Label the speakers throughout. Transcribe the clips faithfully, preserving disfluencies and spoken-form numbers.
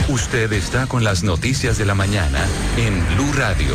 Speaker 1: Usted está con las noticias de la mañana en Blue Radio.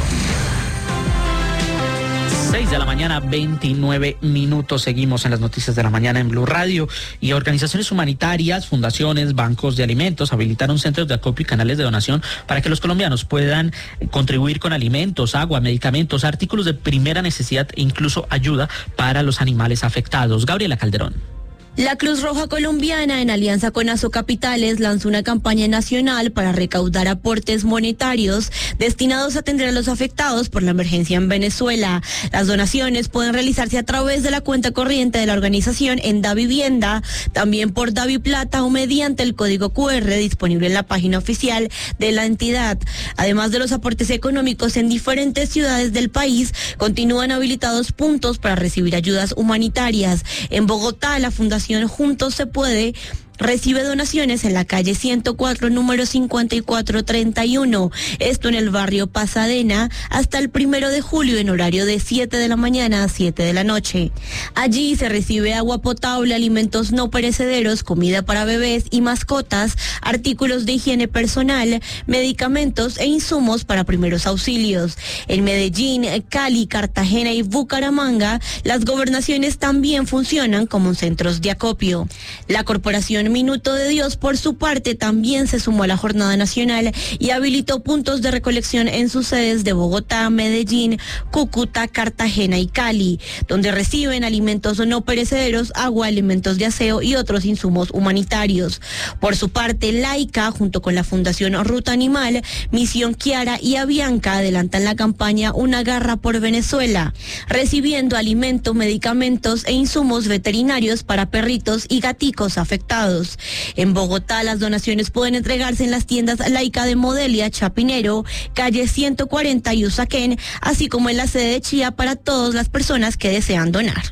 Speaker 2: seis de la mañana, veintinueve minutos. Seguimos en las noticias de la mañana en Blue Radio. Y organizaciones humanitarias, fundaciones, bancos de alimentos habilitaron centros de acopio y canales de donación para que los colombianos puedan contribuir con alimentos, agua, medicamentos, artículos de primera necesidad e incluso ayuda para los animales afectados. Gabriela Calderón.
Speaker 3: La Cruz Roja Colombiana, en alianza con Asocapitales, lanzó una campaña nacional para recaudar aportes monetarios destinados a atender a los afectados por la emergencia en Venezuela. Las donaciones pueden realizarse a través de la cuenta corriente de la organización en DaVivienda, también por DaViPlata o mediante el código cu erre disponible en la página oficial de la entidad. Además de los aportes económicos en diferentes ciudades del país, continúan habilitados puntos para recibir ayudas humanitarias. En Bogotá, la Fundación Juntos Se Puede recibe donaciones en la calle ciento cuatro, número cincuenta y cuatro treinta y uno. Esto en el barrio Pasadena, hasta el primero de julio en horario de siete de la mañana a siete de la noche. Allí se recibe agua potable, alimentos no perecederos, comida para bebés y mascotas, artículos de higiene personal, medicamentos e insumos para primeros auxilios. En Medellín, Cali, Cartagena y Bucaramanga, las gobernaciones también funcionan como centros de acopio. La corporación Minuto de Dios, por su parte, también se sumó a la jornada nacional y habilitó puntos de recolección en sus sedes de Bogotá, Medellín, Cúcuta, Cartagena y Cali, donde reciben alimentos no perecederos, agua, alimentos de aseo y otros insumos humanitarios. Por su parte, Laica, junto con la Fundación Ruta Animal, Misión Kiara y Avianca, adelantan la campaña Una Garra por Venezuela, recibiendo alimentos, medicamentos e insumos veterinarios para perritos y gaticos afectados. En Bogotá, las donaciones pueden entregarse en las tiendas Laica de Modelia, Chapinero, calle ciento cuarenta y Usaquén, así como en la sede de Chía para todas las personas que desean donar.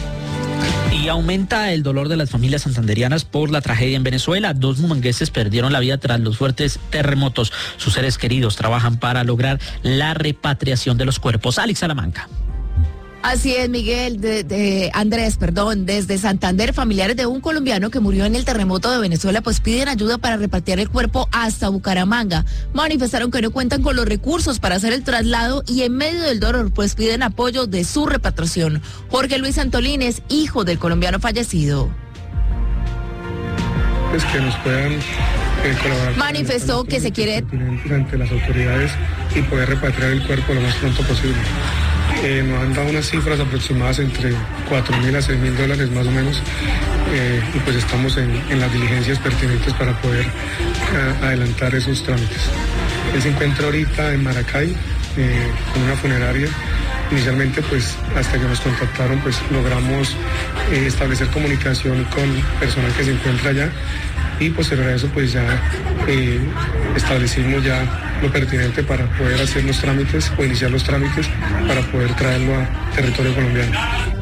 Speaker 2: Y aumenta el dolor de las familias santanderianas por la tragedia en Venezuela. Dos mumangueses perdieron la vida tras los fuertes terremotos. Sus seres queridos trabajan para lograr la repatriación de los cuerpos. Alex Salamanca.
Speaker 4: Así es, Miguel, de, de Andrés, perdón, desde Santander, familiares de un colombiano que murió en el terremoto de Venezuela, pues piden ayuda para repatriar el cuerpo hasta Bucaramanga. Manifestaron que no cuentan con los recursos para hacer el traslado y en medio del dolor, pues piden apoyo de su repatriación. Jorge Luis Antolín es hijo del colombiano fallecido.
Speaker 5: Pues que nos puedan eh, colaborar.
Speaker 4: Manifestó que se quiere
Speaker 5: ante las autoridades y poder repatriar el cuerpo lo más pronto posible. Eh, nos han dado unas cifras aproximadas entre cuatro mil a seis mil dólares más o menos, eh, y pues estamos en, en las diligencias pertinentes para poder a, adelantar esos trámites. Él se encuentra ahorita en Maracay eh, con una funeraria. Inicialmente, pues hasta que nos contactaron, pues logramos eh, establecer comunicación con personal que se encuentra allá y posterior a eso pues ya eh, establecimos ya lo pertinente para poder hacer los trámites o iniciar los trámites para poder traerlo a territorio colombiano.